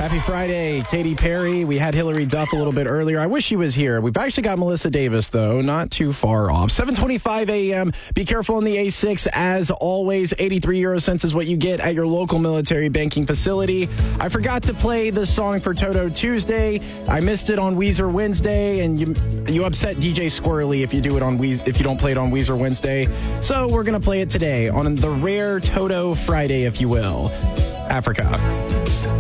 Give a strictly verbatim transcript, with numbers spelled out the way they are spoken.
Happy Friday, Katy Perry. We had Hillary Duff a little bit earlier. I wish she was here. We've actually got Melissa Davis, though, not too far off. seven twenty-five a.m. Be careful on the A six. As always, eighty-three euro cents is what you get at your local military banking facility. I forgot to play the song for Toto Tuesday. I missed it on Weezer Wednesday, and you you upset D J Squirrely if you do it on Weez- if you don't play it on Weezer Wednesday. So we're going to play it today on the rare Toto Friday, if you will. Africa.